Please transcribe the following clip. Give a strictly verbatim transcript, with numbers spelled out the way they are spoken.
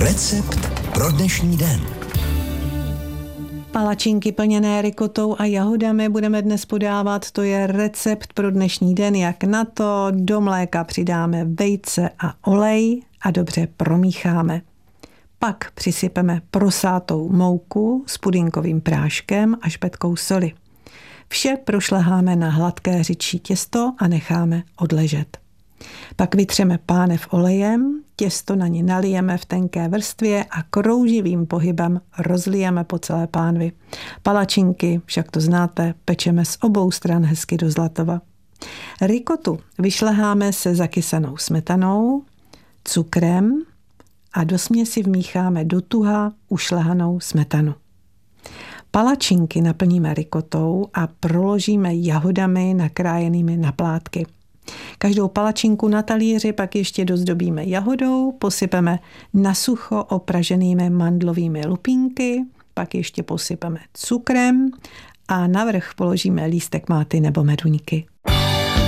Recept pro dnešní den. Palačinky plněné rikotou a jahodami budeme dnes podávat. To je recept pro dnešní den. Jak na to? Do mléka přidáme vejce a olej a dobře promícháme. Pak přisypeme prosátou mouku s pudinkovým práškem a špetkou soli. Vše prošleháme na hladké řidčí těsto a necháme odležet. Pak vytřeme pánev olejem, těsto na ní nalijeme v tenké vrstvě a krouživým pohybem rozlijeme po celé pánvi. Palačinky, však to znáte, pečeme z obou stran hezky do zlatova. Rikotu vyšleháme se zakysanou smetanou, cukrem a do směsi vmícháme do tuha ušlehanou smetanu. Palačinky naplníme rikotou a proložíme jahodami nakrájenými na plátky. Každou palačinku na talíři pak ještě dozdobíme jahodou, posypeme nasucho opraženými mandlovými lupínky, pak ještě posypeme cukrem a navrch položíme lístek máty nebo meduňky.